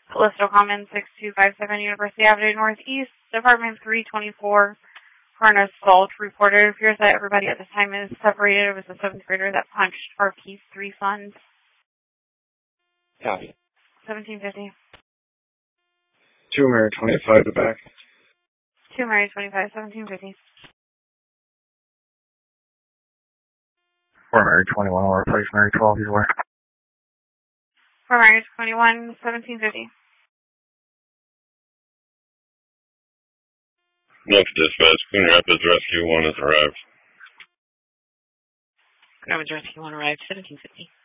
Callisto Commons, 6257 University Avenue Northeast, Apartment 324, for an assault reported. It appears that everybody at this time is separated. It was a 7th grader that punched our Peace 3 funds. Copy. 1750. 2 Mary 25 to back. 2 Mary 25, 1750. 4 Mary 21, or replace Mary 12, either way. 4 Mary 21, 1750. Next dispatch, Coon Rapids Rescue 1 has arrived. Coon Rapids Rescue 1 arrived, 1750.